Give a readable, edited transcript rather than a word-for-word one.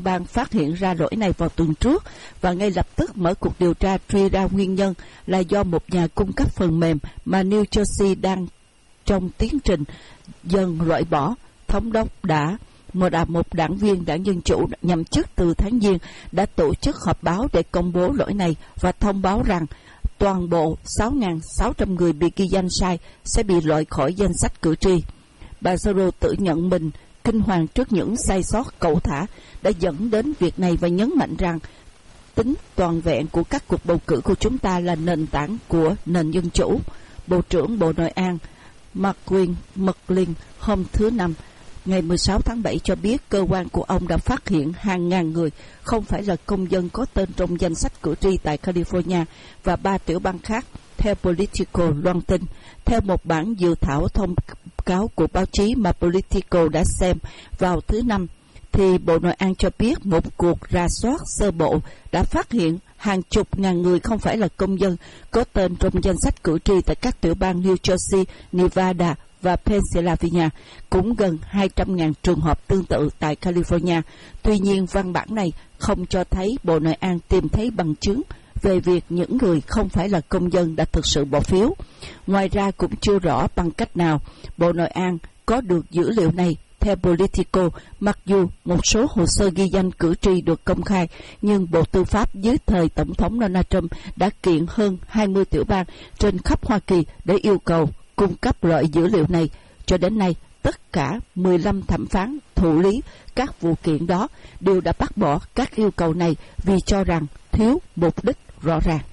liên bang phát hiện ra lỗi này vào tuần trước và ngay lập tức mở cuộc điều tra truy ra nguyên nhân là do một nhà cung cấp phần mềm mà New Jersey đang trong tiến trình dần loại bỏ. Thống đốc đã một đảng viên đảng Dân Chủ nhậm chức từ tháng Giêng đã tổ chức họp báo để công bố lỗi này và thông báo rằng toàn bộ 6.600 người bị ghi danh sai sẽ bị loại khỏi danh sách cử tri. Bà Zero tự nhận mình kinh hoàng trước những sai sót cẩu thả đã dẫn đến việc này và nhấn mạnh rằng tính toàn vẹn của các cuộc bầu cử của chúng ta là nền tảng của nền dân chủ. Bộ trưởng Bộ Nội an McQueen McLean hôm thứ Năm, ngày 16 tháng 7 cho biết cơ quan của ông đã phát hiện hàng ngàn người không phải là công dân có tên trong danh sách cử tri tại California và 3 tiểu bang khác, theo Politico loan tin. Theo một bản dự thảo thông cáo của báo chí mà Politico đã xem vào thứ Năm, thì Bộ Nội an cho biết một cuộc rà soát sơ bộ đã phát hiện hàng chục ngàn người không phải là công dân có tên trong danh sách cử tri tại các tiểu bang New Jersey, Nevada và Pennsylvania, cũng gần 200.000 trường hợp tương tự tại California. Tuy nhiên, văn bản này không cho thấy Bộ Nội an tìm thấy bằng chứng về việc những người không phải là công dân đã thực sự bỏ phiếu. Ngoài ra, cũng chưa rõ bằng cách nào Bộ Nội an có được dữ liệu này. Theo Politico, mặc dù một số hồ sơ ghi danh cử tri được công khai, nhưng Bộ Tư pháp dưới thời Tổng thống Donald Trump đã kiện hơn 20 tiểu bang trên khắp Hoa Kỳ để yêu cầu cung cấp loại dữ liệu này. Cho đến nay, tất cả 15 thẩm phán thụ lý các vụ kiện đó đều đã bác bỏ các yêu cầu này vì cho rằng thiếu mục đích rõ ràng.